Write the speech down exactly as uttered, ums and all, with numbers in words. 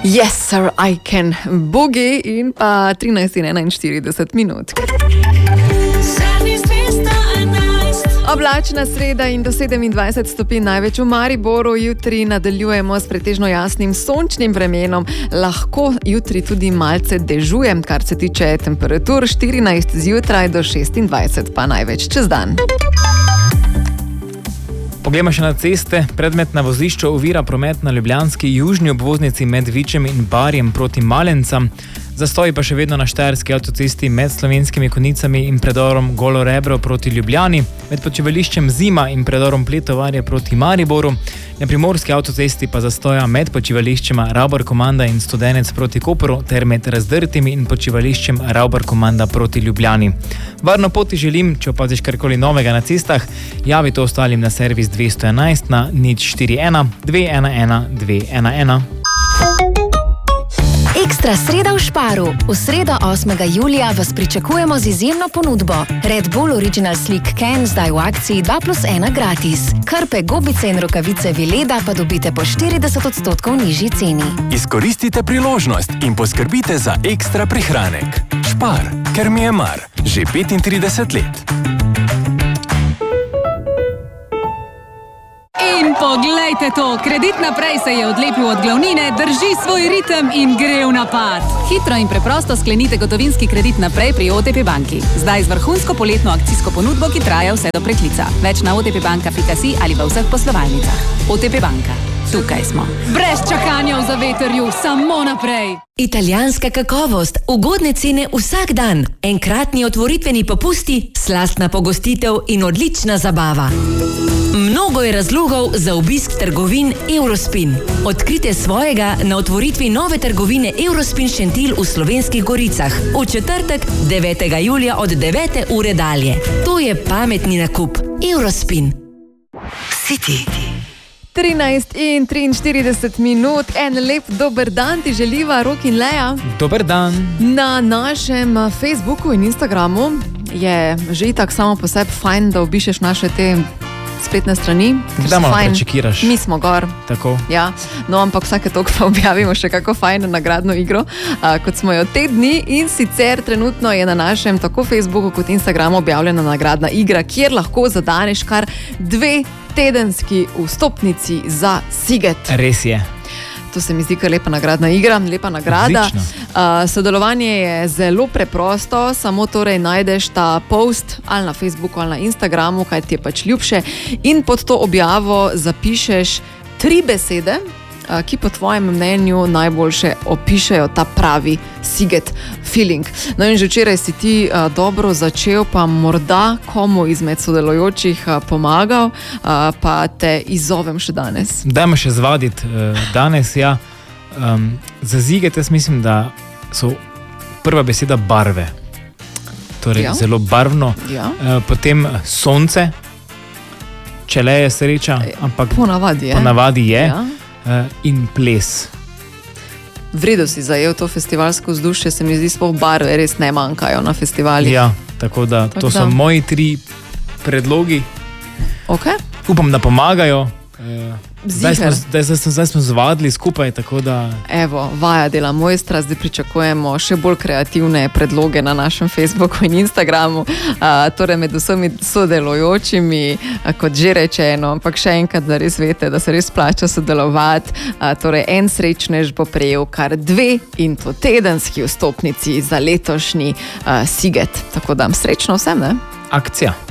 Yes, sir, I can boogie in pa trinajst in enainštirideset minut. Oblačna sreda in do sedemindvajset stopinj največ v Mariboru. Jutri nadaljujemo s pretežno jasnim sončnim vremenom. Lahko jutri tudi malce dežuje, kar se tiče temperatur, štirinajst zjutraj do šestindvajset pa največ čez dan. Poglejmo še na ceste. Predmet na vozišču ovira promet na ljubljanski južni obvoznici med Vičem in Barjem proti Malencam. Zastoji pa še vedno na štajerski avtocesti med Slovenskimi Konjicami in predorom Golo Rebro proti Ljubljani, med počivališčem Zima in predorom Pletovarje proti Mariboru. Na primorski avtocesti pa zastoja med počivališčema Ravbar Komanda in Studenec proti Koperu ter med Razdrtimi in počivališčem Ravbar Komanda proti Ljubljani. Varno poti želim, če opaziš karkoli novega na cestah, javi to ostalim na servis dvesto enajst na nič štiri ena dve ena ena dve ena ena. Ekstra sreda v Šparu. V sredo osmega julija vas pričakujemo z izjemno ponudbo. Red Bull Original Slick Can zdaj v akciji dva plus ena gratis. Krpe, gobice in rokavice Vileda pa dobite po štirideset odstotkov nižji ceni. Izkoristite priložnost in poskrbite za ekstra prihranek. Špar, ker mi je mar. Že petintrideset let. In poglejte to, Kredit Naprej se je odlepil od glavnine, drži svoj ritem in gre v napad. Hitro in preprosto sklenite gotovinski kredit naprej pri O T P banki. Zdaj z vrhunsko poletno akcijsko ponudbo, ki traja vse do preklica. Več na otpbanka pika si ali v vseh poslovalnicah. O T P banka. Tukaj smo. Brez čakanja v zavetrju, samo naprej. Italijanska kakovost, ugodne cene vsak dan, enkratni otvoritveni popusti, slastna pogostitev in odlična zabava. Mnogo je razlogov za obisk trgovin Eurospin. Odkrite svojega na otvoritvi nove trgovine Eurospin Šentilj v Slovenskih Goricah v četrtek, devetega julija od devete ure dalje. To je pametni nakup. Eurospin. City. trinajst in triinštirideset minut, en lep dober dan ti želiva Rok in Leja. Dober dan. Na našem Facebooku in Instagramu je že itak samo po sebi fajn, da obišeš naše te spletne strani. Da malo prečekiraš. Mi smo gor. Tako. Ja, no, ampak vsake toliko pa objavimo še kako fajno nagradno igro, a, kot smo jo te dni, in sicer trenutno je na našem tako Facebooku kot Instagramu objavljena nagradna igra, kjer lahko zadaneš kar dve tedenski vstopnici za Siget. Res je. To se mi zdi kar lepa nagradna igra, lepa nagrada. Uh, sodelovanje je zelo preprosto, samo torej najdeš ta post ali na Facebooku ali na Instagramu, kaj ti je pač ljubše, in pod to objavo zapišeš tri besede, uh, ki po tvojem mnenju najboljše opišejo ta pravi Siget feeling. No in že včeraj si ti uh, dobro začel, pa morda komu izmed sodelujočih uh, pomagal, uh, pa te izzovem še danes. Dajmo še zvaditi uh, danes, ja. Um, za Siget jaz mislim, da so prva beseda barve. Torej, ja. Zelo barvno. Ja. Uh, potem sonce, čele je sreča, ampak ponavadi je. Ponavadi je. Ja. Uh, in ples. Vredo si zajel to festivalsko vzdušje, se mi zdi, sploh barve res ne manjkajo na festivalih. Ja, tako da tako to da. so moji tri predlogi. Okay. Upam, da pomagajo. Zdaj smo, zdaj, zdaj, zdaj smo zvadili skupaj, tako da... Evo, vaja dela mojstra, zdaj pričakujemo še bolj kreativne predloge na našem Facebooku in Instagramu, a, torej med vsemi sodelujočimi, a, kot že rečeno, ampak še enkrat, da res veste, da se res plača sodelovati, a, torej en srečnež bo prejel kar dve in to tedenski vstopnici za letošnji a, Siget. Tako da srečno vsem, ne? Akcija.